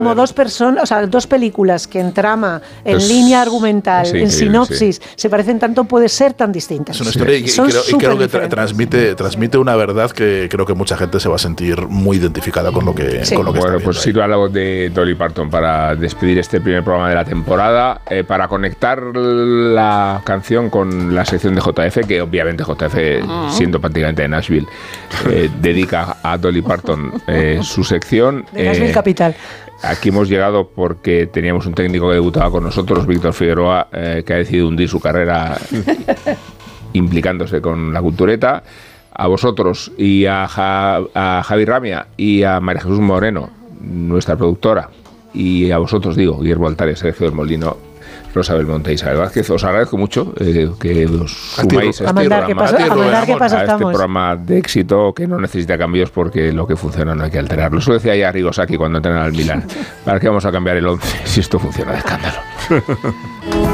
como dos personas, o sea, dos películas que en trama, en línea argumental, en sinopsis, se parecen tanto, puede ser tan distintas. Es una historia y creo que transmite una verdad que creo que mucha gente se va a sentir muy identificada con lo que bueno, pues sirva la voz de Dolly Parton para despedir este primer programa de la temporada, para conectar la canción con la sección de JF, que obviamente JF, siendo prácticamente de Nashville, dedica a Dolly Parton su sección. De Nashville Capital. Aquí hemos llegado porque teníamos un técnico que debutaba con nosotros, Víctor Figueroa, que ha decidido hundir su carrera implicándose con la cultureta. A vosotros y a Javi Ramia y a María Jesús Moreno, nuestra productora, y a vosotros, Guillermo Altares, Sergio del Molino, Rosa Belmonte y Isabel Vázquez, os agradezco mucho que os sumáis a este programa de éxito que no necesita cambios porque lo que funciona no hay que alterarlo. Eso decía ya Rigosaki cuando entrenaba al Milan. ¿Para qué vamos a cambiar el 11 si esto funciona de escándalo?